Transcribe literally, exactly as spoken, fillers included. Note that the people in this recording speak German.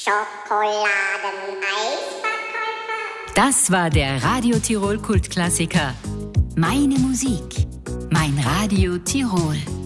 Schokoladeneisverkäufer. Das war der Radio Tirol Kultklassiker. Meine Musik. Mein Radio Tirol.